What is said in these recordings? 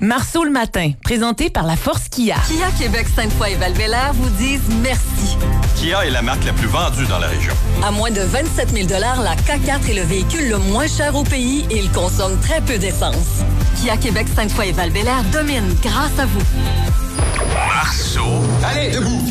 Marceau le matin, présenté par la Force Kia. Kia Québec, Sainte-Foy et Val-Bélair vous disent merci. Kia est la marque la plus vendue dans la région. À moins de 27 000 $, la K4 est le véhicule le moins cher au pays et il consomme très peu d'essence. Kia Québec, Sainte-Foy et Val-Bélair domine grâce à vous. Marceau. Allez, debout.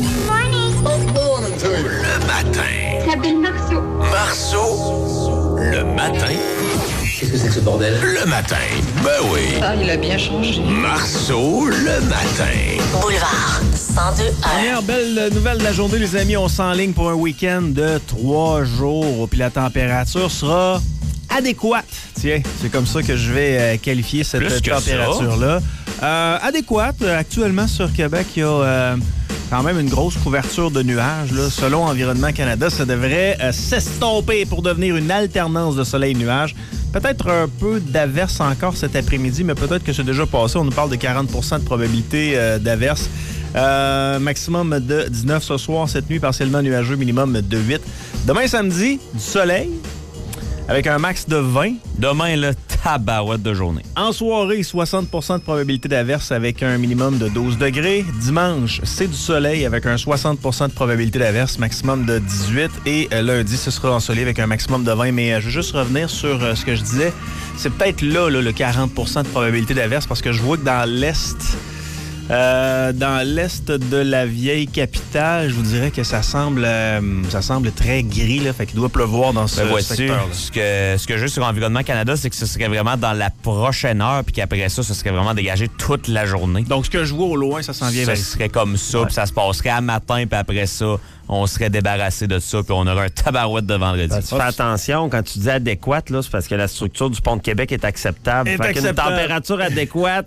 Le matin. S'appelle Marceau. Marceau. Le matin. Qu'est-ce que c'est que ce bordel? Le matin. Ben oui. Ah, il a bien changé. Marceau, le matin. Boulevard 102 Première belle nouvelle de la journée, les amis. On s'enligne pour un week-end de 3 jours. Puis la température sera adéquate. Tiens, c'est comme ça que je vais qualifier cette température-là. Adéquate. Actuellement, sur Québec, il y a quand même une grosse couverture de nuages. Là. Selon Environnement Canada, ça devrait s'estomper pour devenir une alternance de soleil-nuages. Peut-être un peu d'averse encore cet après-midi, mais peut-être que c'est déjà passé. On nous parle de 40 % de probabilité d'averse. Maximum de 19 ce soir, cette nuit partiellement nuageux, minimum de 8. Demain samedi, du soleil avec un max de 20. Demain, le tabarouette de journée. En soirée, 60 % de probabilité d'averse avec un minimum de 12 degrés. Dimanche, c'est du soleil avec un 60 % de probabilité d'averse, maximum de 18. Et lundi, ce sera ensoleillé avec un maximum de 20. Mais je veux juste revenir sur ce que je disais. C'est peut-être là, le 40 % de probabilité d'averse parce que je vois que dans l'Est... dans l'est de la vieille capitale, je vous dirais que ça semble très gris, là, fait qu'il doit pleuvoir dans ce secteur-là. Ce que je veux sur Environnement Canada, c'est que ce serait vraiment dans la prochaine heure, puis qu'après ça, ce serait vraiment dégagé toute la journée. Donc, ce que je vois au loin, ça s'en vient vers ici. Ça serait comme ça, puis ça se passerait à matin, puis après ça, on serait débarrassé de ça, puis on aurait un tabarouette de vendredi. Tu fais attention, quand tu dis adéquate, là, c'est parce que la structure du pont de Québec est acceptable. Fait qu'une température adéquate,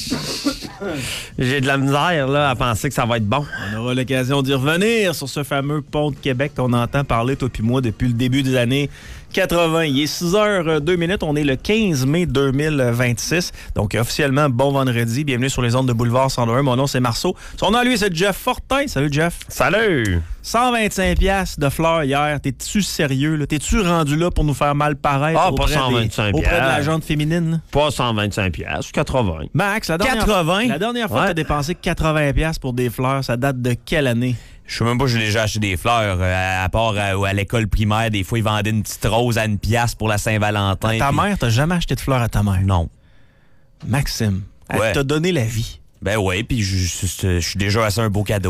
j'ai de la misère là, à penser que ça va être bon. On aura l'occasion d'y revenir sur ce fameux pont de Québec qu'on entend parler, toi puis moi, depuis le début des années 80. Il est 6h02. On est le 15 mai 2026. Donc, officiellement, bon vendredi. Bienvenue sur les ondes de Boulevard 101. Mon nom, c'est Marceau. Son nom, lui, c'est Jeff Fortin. Salut, Jeff. Salut! 125$ de fleurs hier. T'es-tu sérieux? Là? T'es-tu rendu là pour nous faire mal paraître auprès de la gente féminine? Pas 125$, 80. Max, la dernière fois que t'as dépensé 80$ pour des fleurs, ça date de quelle année? Je sais même pas si j'ai déjà acheté des fleurs, à part à l'école primaire. Des fois, ils vendaient une petite rose à 1$ pour la Saint-Valentin. Ta mère, t'as jamais acheté de fleurs à ta mère? Non. Maxime, elle t'a donné la vie. Ben oui, puis je suis déjà assez un beau cadeau.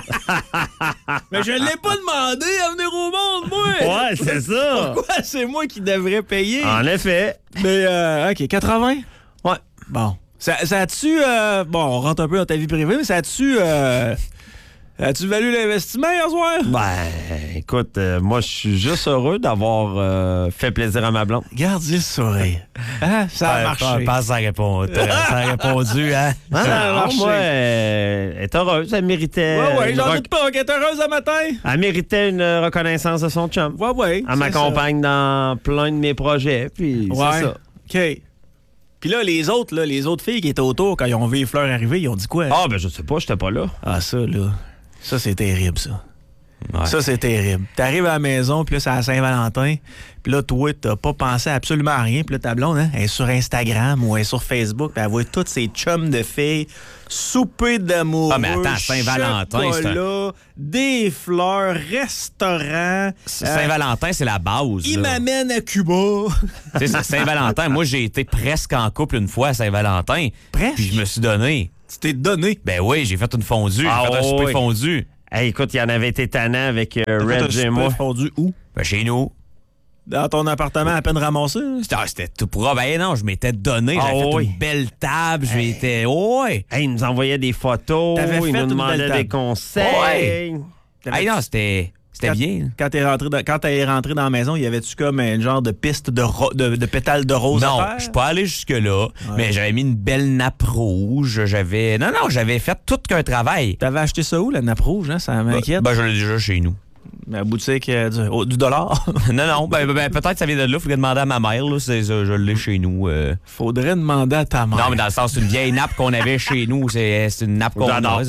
Mais je l'ai pas demandé à venir au monde, moi! Ouais, c'est ça! Pourquoi c'est moi qui devrais payer? En effet. Mais, OK, 80? Ouais. Bon. Ça a-tu... bon, on rentre un peu dans ta vie privée, mais ça a-tu... As-tu valu l'investissement hier soir? Ben, écoute, moi, je suis juste heureux d'avoir fait plaisir à ma blonde. Gardez le sourire. Hein? Ça a marché. Je pense que ça a répondu, hein? Non, moi, elle est heureuse. Elle méritait... Ouais, j'en doute pas qu'elle est heureuse ce matin. Elle méritait une reconnaissance de son chum. Ouais. Elle m'accompagne dans plein de mes projets, puis c'est ça. OK. Puis là, les autres filles qui étaient autour, quand ils ont vu les fleurs arriver, ils ont dit quoi? Ah, ben je sais pas, j'étais pas là. Ah, ça, là... Ça, c'est terrible, ça. Ouais. Ça, c'est terrible. T'arrives à la maison, puis là, c'est à Saint-Valentin, puis là, toi, t'as pas pensé absolument à rien, puis là, ta blonde, hein, elle est sur Instagram ou elle est sur Facebook, puis elle voit toutes ces chums de filles souper d'amour. Ah, mais attends, Saint-Valentin, c'est là, des fleurs, restaurants. Saint-Valentin, c'est la base. Il m'amène à Cuba. Tu sais, Saint-Valentin, moi, j'ai été presque en couple une fois à Saint-Valentin. Presque? Puis je me suis donné. Tu t'es donné? Ben oui, j'ai fait une fondue. J'ai fait un souper fondu. Hey, écoute, il y en avait été tannant avec Red et moi. Fondu où? Ben chez nous. Dans ton appartement à peine ramassé? C'était tout pour... Ben non, je m'étais donné. J'avais fait une belle table. J'étais... Ouais. Hey, il nous envoyait des photos. Il nous demandait des conseils. Hey, non, c'était bien. Quand t'es rentré dans la maison, y avait-tu comme un genre de piste de pétales de rose? Non, je suis pas allé jusque-là, mais j'avais mis une belle nappe rouge. J'avais fait tout qu'un travail. T'avais acheté ça où, la nappe rouge? Hein? Ça m'inquiète. Ben, je l'ai déjà chez nous. La boutique du dollar? Non, peut-être que ça vient de là. Il faudrait demander à ma mère. Là, je l'ai chez nous. Faudrait demander à ta mère. Non, mais dans le sens, c'est une vieille nappe qu'on avait chez nous. C'est une nappe qu'on a.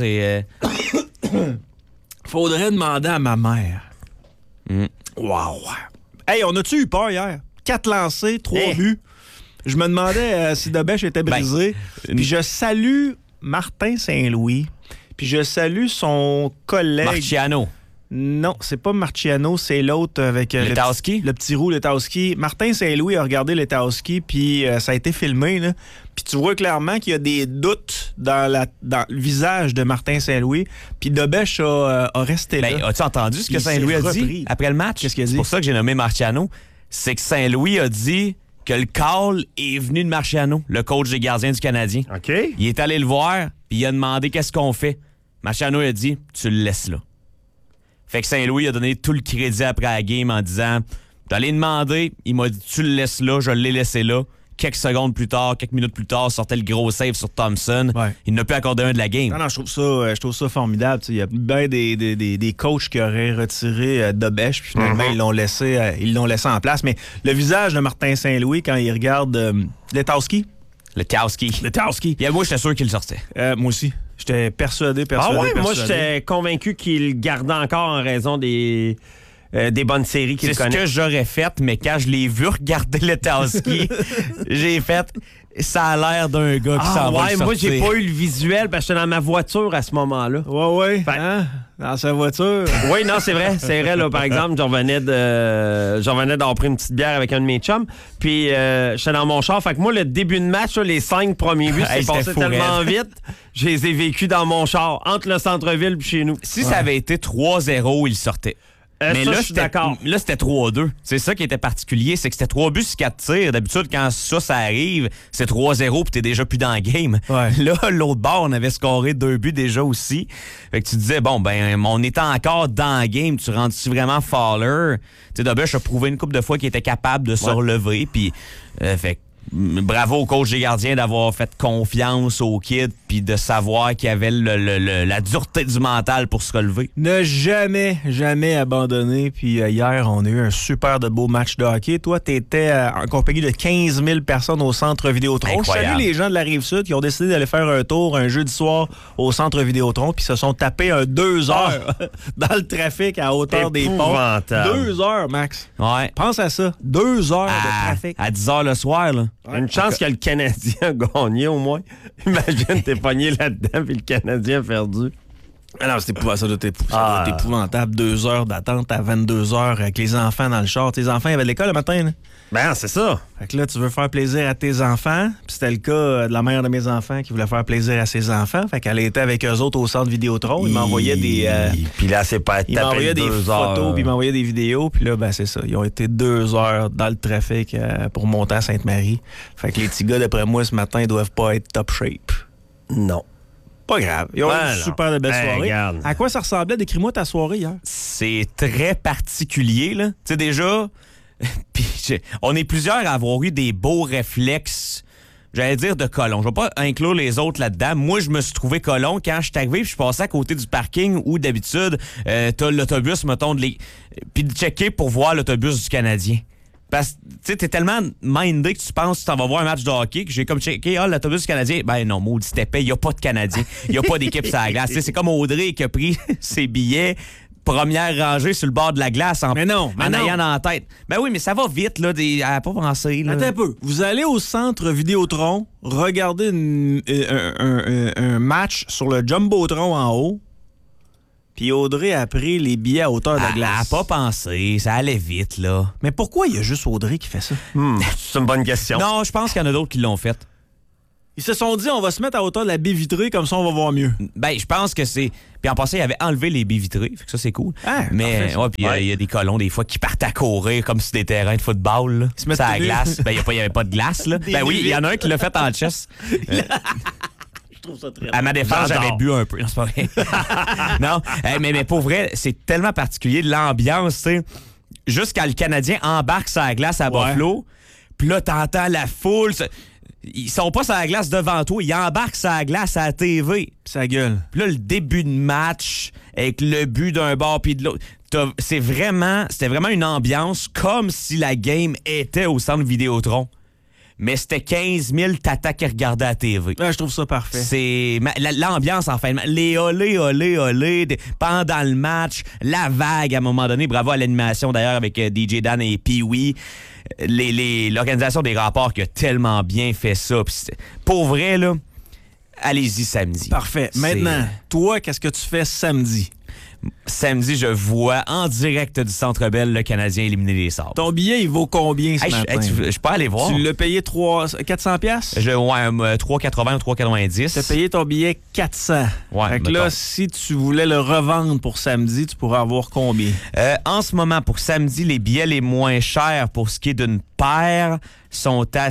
Faudrait demander à ma mère. Mm. Wow. Hey, on a-tu eu peur hier? 4 lancés, 3 buts. Je me demandais si Dobèche était brisé. Puis je salue Martin Saint-Louis. Puis je salue son collègue... Marciano. Non, c'est pas Marciano, c'est l'autre avec le petit roux Letowski. Martin Saint-Louis a regardé Letowski, puis ça a été filmé. Là. Puis tu vois clairement qu'il y a des doutes dans le visage de Martin Saint-Louis. Puis Dobèche a resté là. As-tu entendu ce que Saint-Louis a dit après le match? Qu'est-ce qu'il a dit? C'est pour ça que j'ai nommé Marciano. C'est que Saint-Louis a dit que le call est venu de Marciano, le coach des gardiens du Canadien. OK. Il est allé le voir, puis il a demandé qu'est-ce qu'on fait. Marciano a dit, tu le laisses là. Fait que Saint-Louis a donné tout le crédit après la game en disant, t'as allé demander, il m'a dit, tu le laisses là, je l'ai laissé là. Quelques secondes plus tard, quelques minutes plus tard, sortait le gros save sur Thompson. Ouais. Il n'a plus accordé un de la game. Non, je trouve ça formidable. Il y a bien des coachs qui auraient retiré Dobèche, puis finalement, ils l'ont laissé en place. Mais le visage de Martin Saint-Louis, quand il regarde Letowski. Moi, j'étais sûr qu'il le sortait. Moi aussi. J'étais persuadé. Moi, j'étais convaincu qu'il le gardait encore en raison des bonnes séries qu'il connaît. C'est ce que j'aurais fait, mais quand je l'ai vu regarder Letowski, j'ai fait... Ça a l'air d'un gars qui s'en va le sortir. Moi, j'ai pas eu le visuel parce que j'étais dans ma voiture à ce moment-là. Ouais. Hein? Dans sa voiture. Oui, non, c'est vrai. C'est vrai, là, par exemple, j'en revenais d'avoir pris une petite bière avec un de mes chums. Puis, j'étais dans mon char. Fait que moi, le début de match, là, les 5 premiers buts, c'est passé tellement vite. Je les ai vécus dans mon char, entre le centre-ville et chez nous. Si ça avait été 3-0, il sortait. Mais ça, là, c'était 3-2. C'est ça qui était particulier, c'est que c'était 3 buts sur 4 tirs. D'habitude, quand ça arrive, c'est 3-0 puis t'es déjà plus dans le game. Ouais. Là, l'autre bord, on avait scoré 2 buts déjà aussi. Fait que tu disais, on était encore dans le game. Tu rentres-tu vraiment faller? Tu sais, Dobèche a prouvé une couple de fois qu'il était capable de se relever. Puis, fait bravo au coach des gardiens d'avoir fait confiance au kid puis de savoir qu'il avait la dureté du mental pour se relever. Ne jamais abandonner. Puis hier, on a eu un super de beau match de hockey. Toi, t'étais en compagnie de 15 000 personnes au Centre Vidéotron. Je salue les gens de la Rive-Sud qui ont décidé d'aller faire un tour un jeudi soir au Centre Vidéotron puis se sont tapés 2 heures dans le trafic à hauteur des ponts. 2 heures, Max. Ouais. Pense à ça. 2 heures de trafic. À 10 heures le soir, là. Une chance que le Canadien a gagné, au moins. Imagine, t'es pogné là-dedans, puis le Canadien a perdu. Alors, ça doit être épouvantable. 2 heures d'attente à 22 heures avec les enfants dans le char. Tes enfants avaient de l'école le matin, là? Ben, c'est ça. Fait que là, tu veux faire plaisir à tes enfants. Puis c'était le cas de la mère de mes enfants qui voulait faire plaisir à ses enfants. Fait qu'elle était avec eux autres au Centre Vidéotron. Il m'envoyait des... Puis là, c'est pas il m'envoyait des photos, puis il m'envoyait des vidéos. Puis là, c'est ça. Ils ont été 2 heures dans le trafic pour monter à Sainte-Marie. Fait que les petits gars, d'après moi, ce matin, ils doivent pas être top shape. Non. Pas grave. Ils ont eu une super de belle soirée. Regarde. À quoi ça ressemblait? Décris-moi ta soirée hier. C'est très particulier, là. Tu sais, déjà... Puis on est plusieurs à avoir eu des beaux réflexes, j'allais dire de colon. Je vais pas inclure les autres là-dedans. Moi, je me suis trouvé colon quand je suis arrivé puis je passais à côté du parking où d'habitude, t'as l'autobus, mettons, puis de checker pour voir l'autobus du Canadien. Parce que, tu sais, t'es tellement mindé que tu penses que tu t'en vas voir un match de hockey que j'ai comme checké, l'autobus du Canadien. Ben non, maudit épais, il n'y a pas de Canadien. Il n'y a pas d'équipe sur la glace. C'est comme Audrey qui a pris ses billets première rangée sur le bord de la glace en ayant dans la tête. Ben oui, mais ça va vite, là, à pas penser. Là. Attends un peu. Vous allez au Centre Vidéotron, regarder un match sur le Jumbotron en haut, puis Audrey a pris les billets à hauteur de la glace. Elle a pas pensé, ça allait vite, là. Mais pourquoi il y a juste Audrey qui fait ça? C'est une bonne question. Non, je pense qu'il y en a d'autres qui l'ont fait. Ils se sont dit, on va se mettre à hauteur de la baie vitrée, comme ça, on va voir mieux. Ben, je pense que c'est... Puis en passant, il avait enlevé les baies vitrées, fait que ça, c'est cool. Mais, puis il y a des colons, des fois, qui partent à courir comme sur des terrains de football, là. Ils se mettent à la glace. Ben, il n'y avait pas de glace, là. Ben oui, il y en a un qui l'a fait en chess. Je trouve ça très à ma défense, j'avais bu un peu. Non, c'est pas vrai. Non, mais pour vrai, c'est tellement particulier, l'ambiance, tu sais. Juste quand le Canadien embarque sur la glace à Buffalo, puis là, t'entends la foule... Ils sont pas sur la glace devant toi, ils embarquent sur la glace à la TV. Ça gueule. Puis là, le début de match, avec le but d'un bord puis de l'autre, c'était vraiment une ambiance comme si la game était au Centre Vidéotron. mais c'était 15 000 tatas qui regardaient à la TV. Je trouve ça parfait. C'est l'ambiance en fin de match. Les olé, pendant le match, la vague à un moment donné. Bravo à l'animation d'ailleurs avec DJ Dan et Pee-Wee. L'organisation des Remparts qui a tellement bien fait ça. Pour vrai, là, allez-y samedi. Parfait. Maintenant, toi, qu'est-ce que tu fais samedi? Samedi, je vois en direct du Centre Bell le Canadien éliminer les Sabres. Ton billet, il vaut combien ce matin? Je peux aller voir. Tu l'as payé 400 $? 3,80 ou 3,90. Tu as payé ton billet 400. Ouais, fait que là, si tu voulais le revendre pour samedi, tu pourrais avoir combien? En ce moment, pour samedi, les billets les moins chers pour ce qui est d'une paire sont à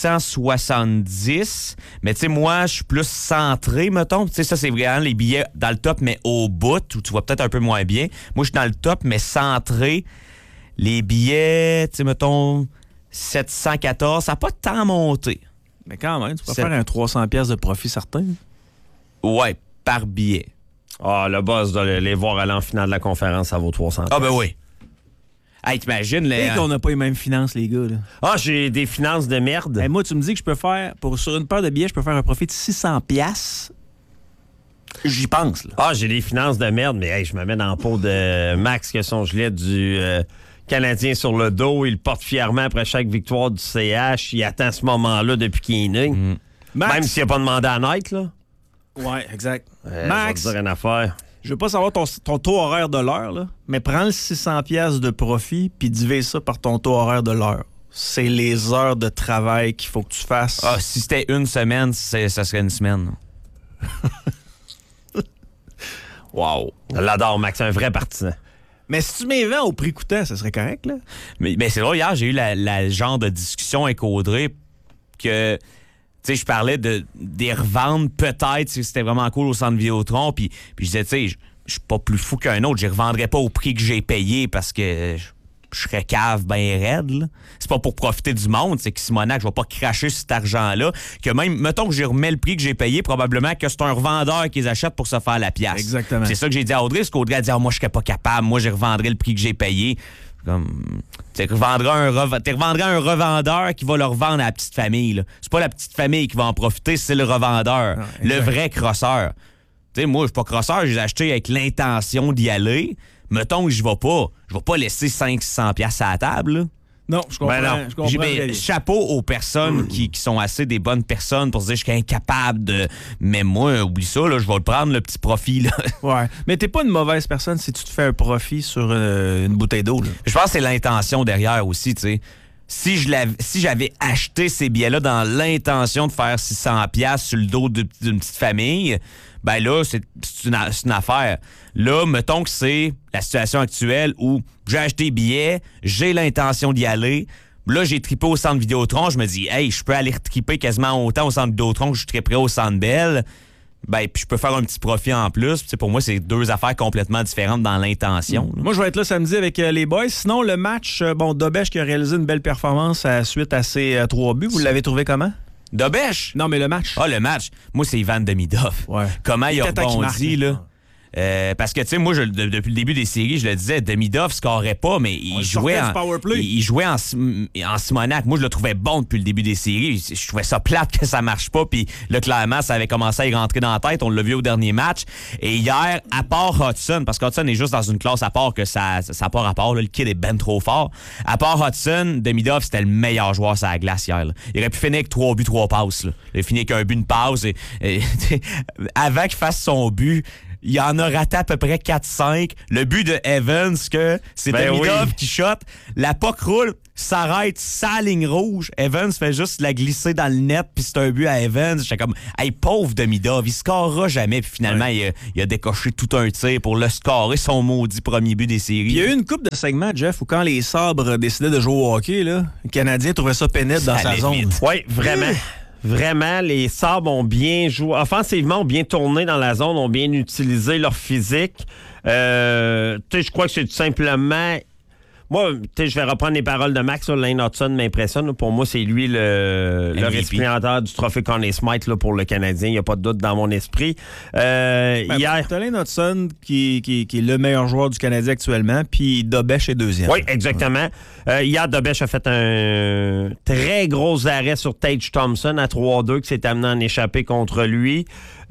670. Mais tu sais, moi, je suis plus centré, mettons. Tu sais, ça, c'est vraiment les billets dans le top, mais au bout, où tu vois peut-être un peu moins bien. Moi, je suis dans le top, mais centré. Les billets, tu sais, mettons, 714, ça n'a pas tant monté. Mais quand même, tu peux faire un 300 $ de profit certain. Ouais, par billet. Le boss de les voir aller en finale de la conférence, ça vaut 300 $. Ah ben oui. Hey, t'imagines... Et qu'on n'a pas les mêmes finances, les gars. Là. J'ai des finances de merde. Hey, moi, tu me dis que je peux faire, sur une paire de billets, je peux faire un profit de 600 $. J'y pense, là. J'ai des finances de merde, mais hey, je me mets dans la peau de Max qui a son gilet du Canadien sur le dos. Il le porte fièrement après chaque victoire du CH. Il attend ce moment-là depuis qu'il est né. Max, même s'il n'a pas demandé à naître, là. Ouais, exact. Max, je vais te dire une affaire. Je veux pas savoir ton taux horaire de l'heure, là, mais prends le 600 $ de profit puis divise ça par ton taux horaire de l'heure. C'est les heures de travail qu'il faut que tu fasses. Si c'était une semaine, ça serait une semaine. Wow. Je l'adore, Max. C'est un vrai partisan. Mais si tu m'y vends au prix coûtant, ça serait correct, là? Mais c'est drôle, hier, j'ai eu la genre de discussion avec Audrey que... Tu sais, je parlais des revendre peut-être si c'était vraiment cool au Centre Vidéotron. Puis je disais, tu sais, je suis pas plus fou qu'un autre. Je ne revendrais pas au prix que j'ai payé parce que je serais cave bien raide. Là. C'est pas pour profiter du monde. C'est que Simonac, je vais pas cracher sur cet argent-là. Que même, mettons que je remets le prix que j'ai payé, probablement que c'est un revendeur qui les achète pour se faire la pièce. Exactement. C'est ça que j'ai dit à Audrey. Parce qu'Audrey a dit, moi, je serais pas capable. Moi, je revendrais le prix que j'ai payé. Comme, tu revendrais un revendeur qui va le revendre à la petite famille. Là. C'est pas la petite famille qui va en profiter, c'est le revendeur. Le vrai crosseur. Tu sais, moi, je suis pas crosseur, je les ai achetés avec l'intention d'y aller. Mettons que je vais pas laisser 500-600 $ à la table. Là. Non, je comprends. Ben non. Chapeau aux personnes qui sont assez des bonnes personnes pour se dire je suis incapable de... Mais moi, oublie ça, là, je vais le prendre, le petit profit. Là. Ouais. Mais t'es pas une mauvaise personne si tu te fais un profit sur une bouteille d'eau. Là. Je pense que c'est l'intention derrière aussi, tu sais. Si j'avais acheté ces billets-là dans l'intention de faire 600 $ sur le dos d'une petite famille, ben là, c'est une affaire. Là, mettons que c'est la situation actuelle où j'ai acheté des billets, j'ai l'intention d'y aller. Là, j'ai trippé au Centre Vidéotron. Je me dis, hey, je peux aller tripper quasiment autant au Centre Vidéotron que je tripperais au Centre Bell. Ben, puis je peux faire un petit profit en plus. Puis, pour moi, c'est deux affaires complètement différentes dans l'intention. Moi, je vais être là samedi avec les boys. Sinon, le match, Dobèche qui a réalisé une belle performance suite à ses 3 buts. Vous l'avez trouvé comment? Dobèche? Non, mais le match. Le match. Moi, c'est Ivan Demidov. Ouais. Comment il a rebondi, là? Parce que, tu sais, moi, depuis le début des séries, je le disais, Demidov scorait pas, mais il jouait en Simonac. Moi, je le trouvais bon depuis le début des séries. Je trouvais ça plate que ça marche pas. Puis là, clairement, ça avait commencé à y rentrer dans la tête. On l'a vu au dernier match. Et hier, à part Hudson, parce que Hudson est juste dans une classe à part que ça n'a pas rapport. Là, le kid est ben trop fort. À part Hudson, Demidov, c'était le meilleur joueur sur la glace hier. Là. Il aurait pu finir avec 3 buts, 3 passes. Là. Il a fini avec un but, une passe. Et avant qu'il fasse son but, il en a raté à peu près 4-5. Le but de Evans, que c'est Demidov qui shot. La puck roule, s'arrête, sa ligne rouge. Evans fait juste la glisser dans le net, puis c'est un but à Evans. J'étais comme, hey, pauvre Demidov, il scorera jamais. Puis finalement, il a décoché tout un tir pour le scorer, son maudit premier but des séries. Il y a eu une couple de segments, Jeff, où quand les Sabres décidaient de jouer au hockey, là, le Canadien trouvait ça pénible dans sa zone. Oui, vraiment. Vraiment, les Sabres ont bien joué. Offensivement, ont bien tourné dans la zone, ont bien utilisé leur physique. Je crois que c'est tout simplement... Moi, je vais reprendre les paroles de Max. Là, Lane Hudson m'impressionne. Là. Pour moi, c'est lui le récipiendaire du trophée Conn Smythe là, pour le Canadien. Il n'y a pas de doute dans mon esprit. Hier, t'as Lane Hudson qui est le meilleur joueur du Canadien actuellement, puis Dobech est deuxième. Oui, exactement. Hier, Dobech a fait un très gros arrêt sur Tage Thompson à 3-2 qui s'est amené en échappé contre lui.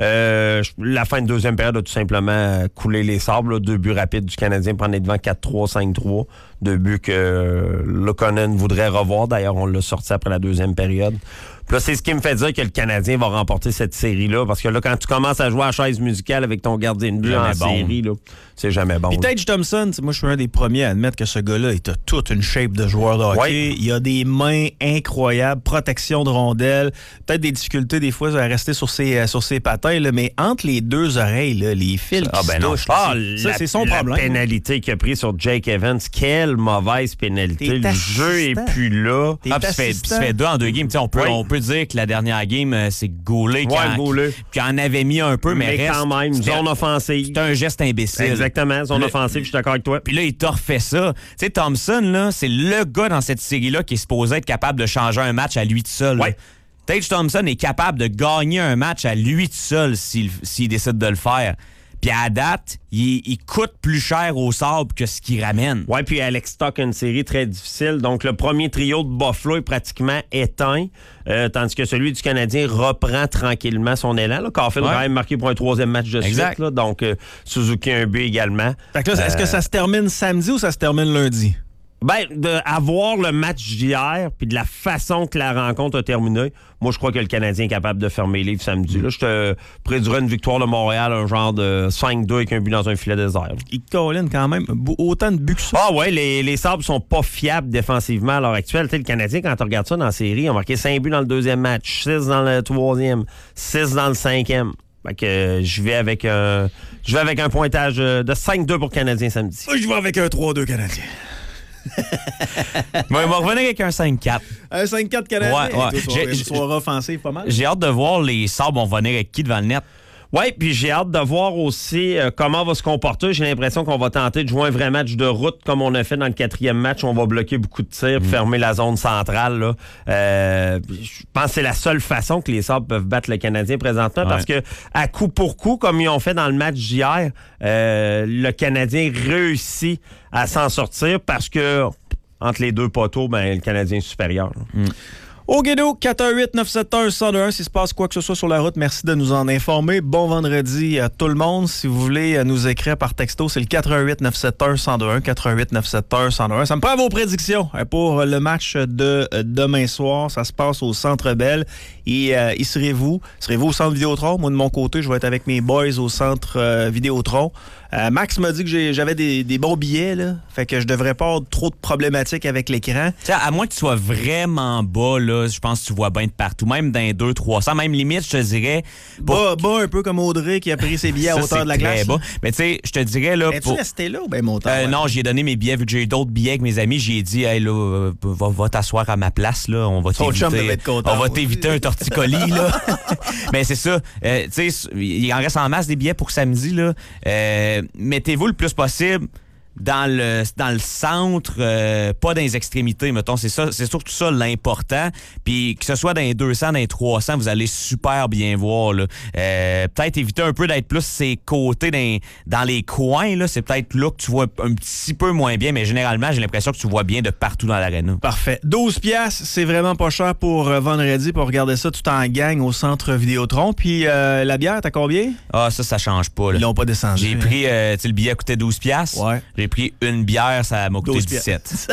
La fin de deuxième période a tout simplement coulé les sables. Là. 2 buts rapides du Canadien pour en être devant 4-3, 5-3. 2 buts que Luukkonen voudrait revoir. D'ailleurs, on l'a sorti après la deuxième période. Puis là, c'est ce qui me fait dire que le Canadien va remporter cette série-là. Parce que là, quand tu commences à jouer à chaise musicale avec ton gardien de but en série, là, c'est jamais bon. Puis Tage Thompson, moi, je suis un des premiers à admettre que ce gars-là, il a toute une shape de joueur de hockey. Ouais. Il a des mains incroyables, protection de rondelles, peut-être des difficultés des fois à rester sur ses patins, là, mais entre les deux oreilles, là, les fils qui se touchent, ça, c'est son problème. La pénalité qu'il a pris sur Jake Evans, quelle mauvaise pénalité. Le jeu est plus là. Puis ça fait 2 en 2 games. On peut dire que la dernière game, c'est Goulet qui en avait mis un peu, mais quand même, zone offensive. C'est un geste imbécile. Exactement, zone offensive, je suis d'accord avec toi. Puis là, il t'a refait ça. Tu sais, Thompson, là, c'est le gars dans cette série-là qui est supposé être capable de changer un match à lui tout seul. Ouais. Tage Thompson est capable de gagner un match à lui tout seul s'il décide de le faire. Puis à date, il coûte plus cher au sable que ce qu'il ramène. Oui, puis Alex Stock a une série très difficile. Donc, le premier trio de Buffalo est pratiquement éteint, tandis que celui du Canadien reprend tranquillement son élan. Là, Caulfield a quand même marqué pour un 3e match de suite. Là, donc, Suzuki un but également. Fait que là, est-ce que ça se termine samedi ou ça se termine lundi? Ben, d'avoir le match d'hier, puis de la façon que la rencontre a terminé, moi, je crois que le Canadien est capable de fermer les livres samedi. Là, je te prédirais une victoire de Montréal, un genre de 5-2 avec un but dans un filet désert. Il colline quand même autant de buts que ça. Ah ouais, les Sabres sont pas fiables défensivement à l'heure actuelle. T'sais, le Canadien, quand tu regardes ça dans la série, il a marqué 5 buts dans le 2e match, 6 dans le 3e, 6 dans le 5e. Fait que je vais avec un pointage de 5-2 pour le Canadien samedi. Moi, je vais avec un 3-2 Canadien. On va revenir avec un 5-4. Un 5-4 Canadien. Ouais. Une soirée offensive pas mal. J'ai hâte de voir les Sabres vont venir avec qui devant le net. Oui, puis j'ai hâte de voir aussi comment va se comporter. J'ai l'impression qu'on va tenter de jouer un vrai match de route comme on a fait dans le 4e match. On va bloquer beaucoup de tirs, fermer la zone centrale. Là. Je pense que c'est la seule façon que les Sabres peuvent battre le Canadien présentement parce que à coup pour coup, comme ils ont fait dans le match d'hier, le Canadien réussit à s'en sortir parce que entre les deux poteaux, le Canadien est supérieur. Au Guido, 418-971-1021. S'il se passe quoi que ce soit sur la route, merci de nous en informer. Bon vendredi à tout le monde. Si vous voulez nous écrire par texto, c'est le 418-971-1021. 418-971-1021. Ça me prend vos prédictions pour le match de demain soir. Ça se passe au Centre Bell. Et y serez-vous? Serez-vous au Centre Vidéotron? Moi, de mon côté, je vais être avec mes boys au Centre Vidéotron. Max m'a dit que j'avais des bons billets, là. Fait que je devrais pas avoir trop de problématiques avec l'écran. T'sais, à moins que tu sois vraiment bas, là, je pense que tu vois bien de partout. Même dans les 200-300, même limite, je te dirais... Bas un peu comme Audrey qui a pris ses billets à hauteur de la glace. Bas. Mais tu sais, je te dirais... là. Es-tu resté là ou bien montant? Non, j'ai donné mes billets, vu que j'ai eu d'autres billets avec mes amis. J'ai dit, hey, là, va t'asseoir à ma place, là. On va t'éviter un torticolis, là. Mais c'est ça. Tu sais, il en reste en masse des billets pour samedi, là. Mettez-vous le plus possible dans le centre, pas dans les extrémités, mettons. C'est surtout ça l'important. Puis que ce soit dans les 200, dans les 300, vous allez super bien voir. Là. Peut-être éviter un peu d'être plus ses côtés dans les coins. Là. C'est peut-être là que tu vois un petit peu moins bien, mais généralement, j'ai l'impression que tu vois bien de partout dans l'aréna. Parfait. 12$, c'est vraiment pas cher pour vendredi, pour regarder ça tout en gang au Centre Vidéotron. Puis la bière, t'as combien? Ah, ça change pas. Là. Ils l'ont pas descendu. J'ai pris, le billet coûtait 12$. Ouais. J'ai pris une bière, ça m'a coûté 17.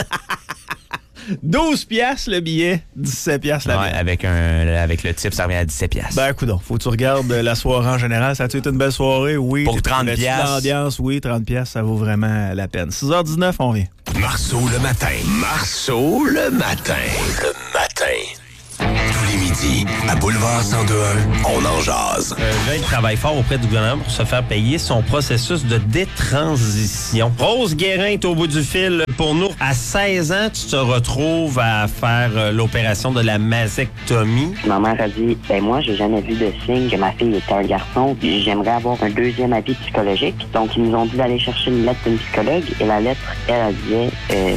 12$ le billet, 17$ la bière. Avec le type, ça revient à 17$. Ben, coudonc, faut que tu regardes la soirée en général. Ça a été une belle soirée, oui. Pour 30$. L'ambiance, oui, 30$, ça vaut vraiment la peine. 6h19, on vient. Marceau le matin. Marceau le matin. Le matin. Tous les midis, à Boulevard 1021, on en jase. Jane travaille fort auprès du gouvernement pour se faire payer son processus de détransition. Rose Guérin est au bout du fil pour nous. À 16 ans, tu te retrouves à faire l'opération de la mastectomie. Ma mère a dit, moi, j'ai jamais vu de signe que ma fille était un garçon. J'aimerais avoir un deuxième avis psychologique. Donc, ils nous ont dit d'aller chercher une lettre d'une psychologue. Et la lettre, elle disait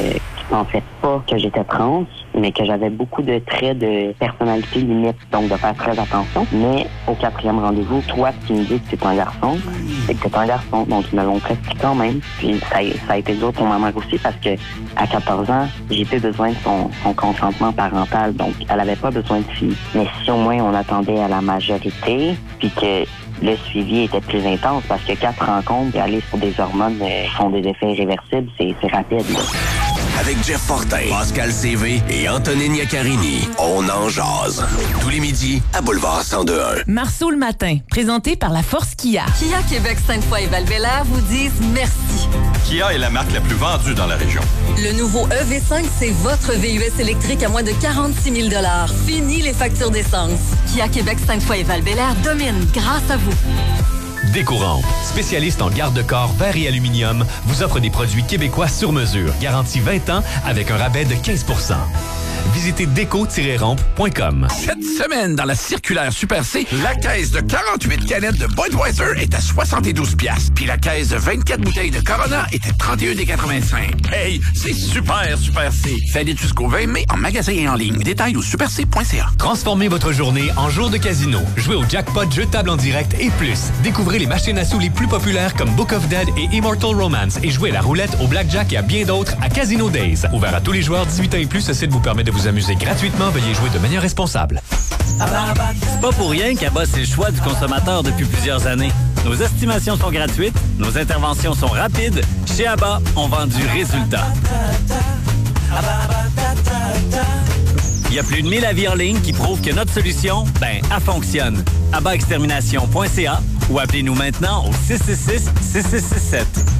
pensais pas que j'étais trans, mais que j'avais beaucoup de traits de personnalité limite, donc de faire très attention. Mais au 4e rendez-vous, toi, tu me dis que tu es un garçon, c'est que tu es un garçon, donc ils me l'ont prescrit quand même. Puis ça a été dur pour ma mère aussi parce que à 14 ans, j'ai plus besoin de son consentement parental, donc elle avait pas besoin de fille. Mais si au moins on attendait à la majorité, puis que le suivi était plus intense parce que 4 rencontres et aller sur des hormones font des effets irréversibles, c'est rapide. Là. Avec Jeff Fortin, Pascal CV et Antonine Iaccarini, on en jase. Tous les midis à Boulevard 102.1. Marceau le matin, présenté par la Force Kia. Kia Québec Sainte-Foy et Val-Bélair vous disent merci. Kia est la marque la plus vendue dans la région. Le nouveau EV5, c'est votre VUS électrique à moins de 46 000 $. Fini les factures d'essence. Kia Québec Sainte-Foy et Val-Bélair domine grâce à vous. Déco-Rampe, spécialiste en garde-corps, verre et aluminium, vous offre des produits québécois sur mesure, garantis 20 ans avec un rabais de 15 %. Visitez déco-rampe.com. Cette semaine, dans la circulaire Super C, la caisse de 48 canettes de Budweiser est à 72$. Puis la caisse de 24 bouteilles de Corona est à 31,85$. Hey, c'est super C. Valide jusqu'au 20 mai en magasin et en ligne. Détails au superc.ca. Transformez votre journée en jour de casino. Jouez au jackpot, jeu de table en direct et plus. Découvrez les machines à sous les plus populaires comme Book of Dead et Immortal Romance et jouez à la roulette, au blackjack et à bien d'autres à Casino Days. Ouvert à tous les joueurs 18 ans et plus, ce site vous permet de vous amuser gratuitement. Veuillez jouer de manière responsable. C'est pas pour rien qu'ABBA, c'est le choix du consommateur depuis plusieurs années. Nos estimations sont gratuites, nos interventions sont rapides. Chez ABBA, on vend du résultat. Il y a plus de 1000 avis en ligne qui prouvent que notre solution, elle fonctionne. ABBAextermination.ca ou appelez-nous maintenant au 666-6667.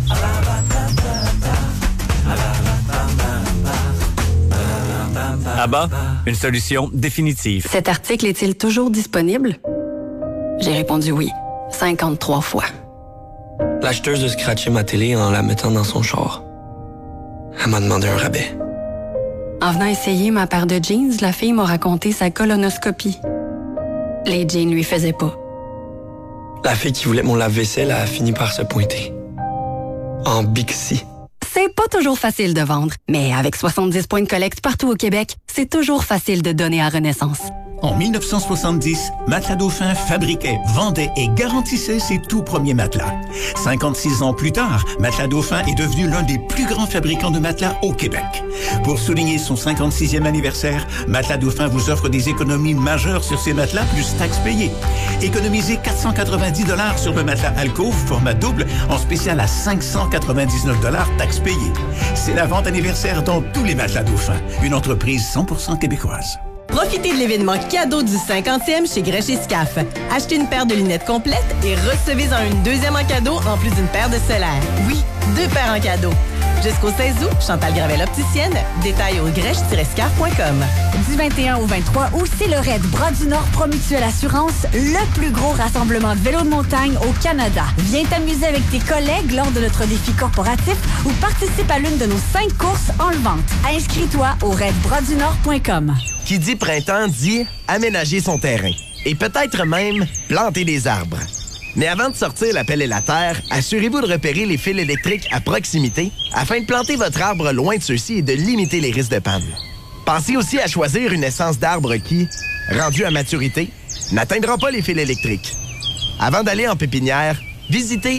ABBA, une solution définitive. Cet article est-il toujours disponible? J'ai répondu oui, 53 fois. L'acheteuse a scratché ma télé en la mettant dans son char. Elle m'a demandé un rabais. En venant essayer ma paire de jeans, la fille m'a raconté sa colonoscopie. Les jeans lui faisaient pas. La fille qui voulait mon lave-vaisselle a fini par se pointer. En Bixi. C'est pas toujours facile de vendre, mais avec 70 points de collecte partout au Québec, c'est toujours facile de donner à Renaissance. En 1970, Matelas Dauphin fabriquait, vendait et garantissait ses tout premiers matelas. 56 ans plus tard, Matelas Dauphin est devenu l'un des plus grands fabricants de matelas au Québec. Pour souligner son 56e anniversaire, Matelas Dauphin vous offre des économies majeures sur ses matelas plus taxes payées. Économisez 490 $ sur le matelas Alcove format double en spécial à 599 $ taxes payées. C'est la vente anniversaire dans tous les Matelas Dauphin, une entreprise 100% québécoise. Profitez de l'événement cadeau du 50e chez Grèche et Scaf. Achetez une paire de lunettes complètes et recevez-en une deuxième en cadeau en plus d'une paire de solaires. Oui, 2 paires en cadeau. Jusqu'au 16 août, Chantal Gravel opticienne. Détails au grèche-scaf.com. Du 21 au 23 août, c'est le raid Bras du Nord Promutuelle Assurance, le plus gros rassemblement de vélos de montagne au Canada. Viens t'amuser avec tes collègues lors de notre défi corporatif ou participe à l'une de nos 5 courses en vente. Inscris-toi au raidbradsdunord.com. Qui dit printemps dit aménager son terrain et peut-être même planter des arbres. Mais avant de sortir la pelle et la terre, assurez-vous de repérer les fils électriques à proximité afin de planter votre arbre loin de ceux-ci et de limiter les risques de panne. Pensez aussi à choisir une essence d'arbre qui, rendue à maturité, n'atteindra pas les fils électriques. Avant d'aller en pépinière, visitez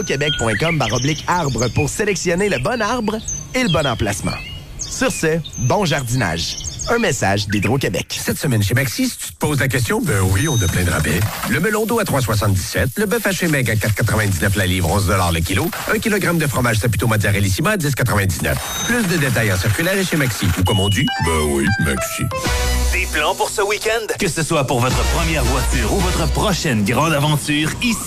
hydroquebec.com/arbre pour sélectionner le bon arbre et le bon emplacement. Sur ce, bon jardinage. Un message d'Hydro-Québec. Cette semaine chez Maxi, si tu te poses la question, ben oui, on a plein de rabais. Le melon d'eau à 3,77, le bœuf haché maigre à 4,99 la livre, 11 $ le kilo, 1 kg de fromage Saputo Mozzarellissima à 10,99. Plus de détails en circulaire et chez Maxi. Ou comme on dit, ben oui, Maxi. Des plans pour ce week-end? Que ce soit pour votre première voiture ou votre prochaine grande aventure, ici